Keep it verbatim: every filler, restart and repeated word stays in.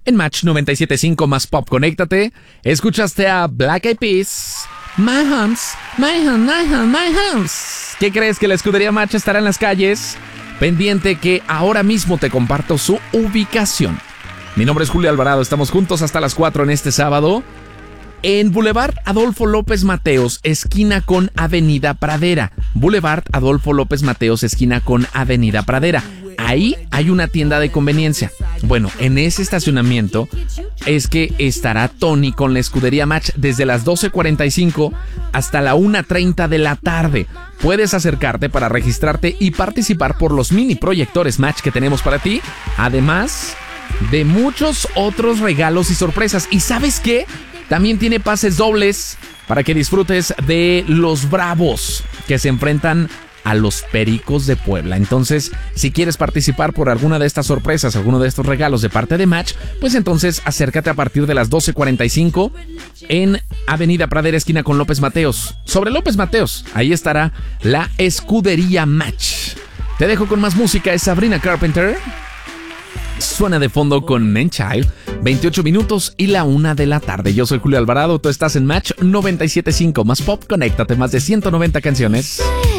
En Match noventa y siete punto cinco más Pop, conéctate. Escuchaste a Black Eyed Peas. My Hands, My Hands, My Hands, My Hands. ¿Qué crees? Que la escudería Match estará en las calles. Pendiente que ahora mismo te comparto su ubicación. Mi nombre es Julio Alvarado, estamos juntos hasta las cuatro en este sábado. En Boulevard Adolfo López Mateos, esquina con Avenida Pradera. Boulevard Adolfo López Mateos, esquina con Avenida Pradera. Ahí hay una tienda de conveniencia. Bueno, en ese estacionamiento es que estará Tony con la escudería Match desde las doce cuarenta y cinco hasta la una treinta de la tarde. Puedes acercarte para registrarte y participar por los mini proyectores Match que tenemos para ti. Además de muchos otros regalos y sorpresas. ¿Y sabes qué? También tiene pases dobles para que disfrutes de los Bravos que se enfrentan a los Pericos de Puebla. Entonces, si quieres participar por alguna de estas sorpresas, alguno de estos regalos de parte de Match, pues entonces acércate a partir de las doce cuarenta y cinco en Avenida Pradera, esquina con López Mateos. Sobre López Mateos, ahí estará la escudería Match. Te dejo con más música, es Sabrina Carpenter. Suena de fondo con Man-Child, veintiocho minutos y la una de la tarde. Yo soy Julio Alvarado, tú estás en Match noventa y siete punto cinco más Pop, conéctate, más de ciento noventa canciones.